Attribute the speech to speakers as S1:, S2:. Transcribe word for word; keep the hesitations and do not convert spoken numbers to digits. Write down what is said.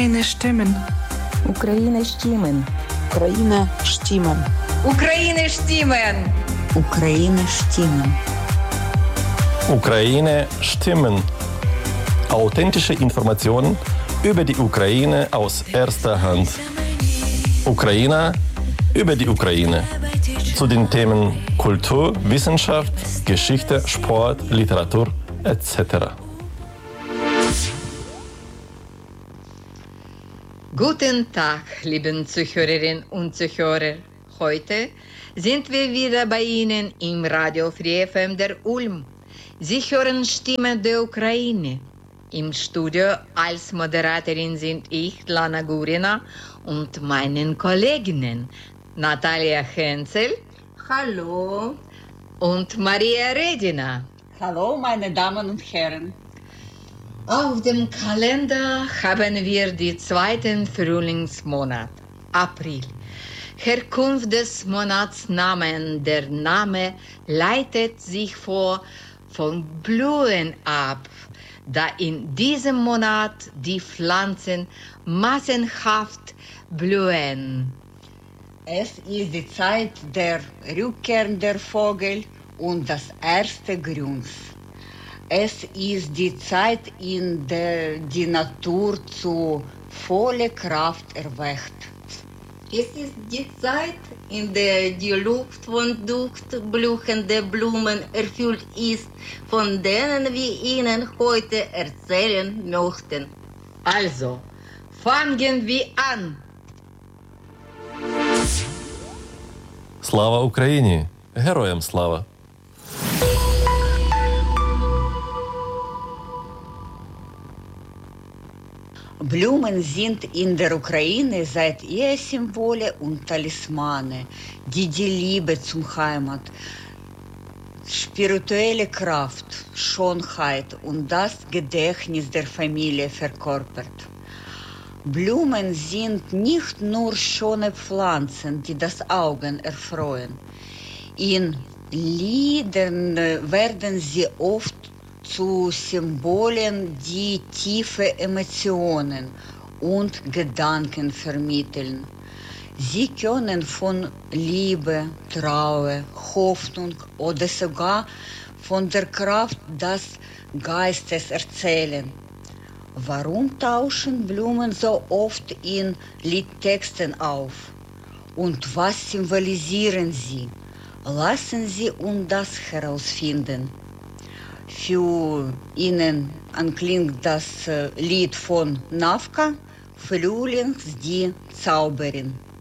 S1: Ukraine stimmen.
S2: Ukraine stimmen.
S3: Ukraine stimmen.
S4: Ukraine stimmen.
S2: Ukraine stimmen.
S5: Ukraine stimmen. Authentische Informationen über die Ukraine aus erster Hand. Ukrainer über die Ukraine. Zu den Themen Kultur, Wissenschaft, Geschichte, Sport, Literatur et cetera.
S4: Guten Tag, lieben Zuhörerinnen und Zuhörer. Heute sind wir wieder bei Ihnen im Radio Free F M der Ulm. Sie hören Stimme der Ukraine. Im Studio als Moderatorin sind ich, Lana Gurina, und meinen Kolleginnen Natalia Henzel.
S6: Hallo.
S4: Und Maria Redina.
S6: Hallo, meine Damen und Herren.
S4: Auf dem Kalender haben wir den zweiten Frühlingsmonat, April. Herkunft des Monatsnamen. Der Name leitet sich vor von Blühen ab, da in diesem Monat die Pflanzen massenhaft blühen.
S6: Es ist die Zeit der Rückkehr der Vögel und das erste Grüns. Es ist die Zeit, in der die Natur zu voller Kraft erwacht.
S7: Es ist die Zeit, in der die Luft von duftblühenden Blumen erfüllt ist, von denen wir Ihnen heute erzählen möchten.
S4: Also, fangen wir an.
S5: Слава Україні! Героям слава!
S6: Blumen sind in der Ukraine seit jeher Symbole und Talismane, die die Liebe zum Heimat, spirituelle Kraft, Schönheit und das Gedächtnis der Familie verkörpert. Blumen sind nicht nur schöne Pflanzen, die das Auge erfreuen. In Liedern werden sie oft zu Symbolen, die tiefe Emotionen und Gedanken vermitteln. Sie können von Liebe, Trauer, Hoffnung oder sogar von der Kraft des Geistes erzählen. Warum tauchen Blumen so oft in Liedtexten auf? Und was symbolisieren sie? Lassen Sie uns das herausfinden. Für Ihnen anklingt das Lied von Navka, Frühlings die Zauberin.